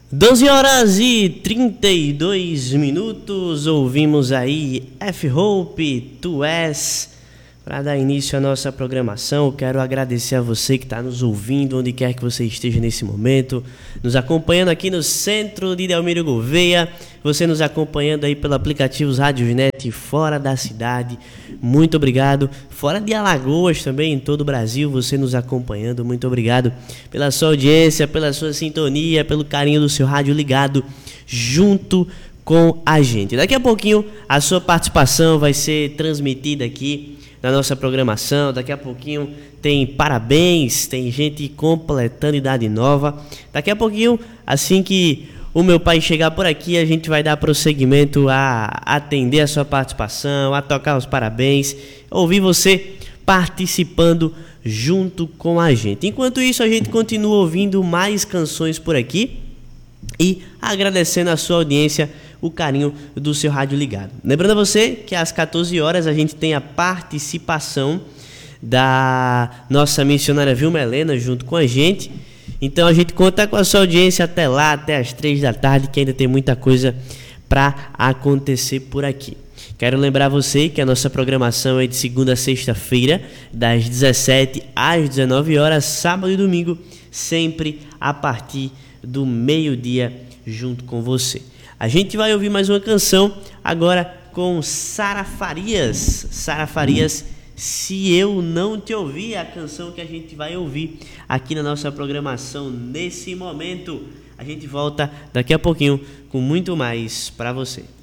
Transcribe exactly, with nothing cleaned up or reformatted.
doze horas e trinta e dois minutos, ouvimos aí F-Hope, Tu És. Para dar início à nossa programação, eu quero agradecer a você que está nos ouvindo, onde quer que você esteja nesse momento, nos acompanhando aqui no centro de Delmiro Gouveia, você nos acompanhando aí pelo aplicativo Radiosnet fora da cidade, muito obrigado. Fora de Alagoas também, em todo o Brasil, você nos acompanhando, muito obrigado pela sua audiência, pela sua sintonia, pelo carinho do seu rádio ligado junto com a gente. Daqui a pouquinho a sua participação vai ser transmitida aqui na nossa programação. Daqui a pouquinho tem parabéns, tem gente completando idade nova. Daqui a pouquinho, assim que o meu pai chegar por aqui, a gente vai dar prosseguimento a atender a sua participação, a tocar os parabéns, ouvir você participando junto com a gente. Enquanto isso, a gente continua ouvindo mais canções por aqui e agradecendo a sua audiência, o carinho do seu rádio ligado. Lembrando a você que às quatorze horas a gente tem a participação da nossa missionária Vilma Helena junto com a gente. Então a gente conta com a sua audiência até lá, até às três da tarde, que ainda tem muita coisa para acontecer por aqui. Quero lembrar você que a nossa programação é de segunda a sexta-feira, das dezessete às dezenove horas, sábado e domingo, sempre a partir do meio-dia junto com você. A gente vai ouvir mais uma canção agora com Sara Farias. Sara Farias, Se Eu Não Te Ouvir, é a canção que a gente vai ouvir aqui na nossa programação nesse momento. A gente volta daqui a pouquinho com muito mais para você.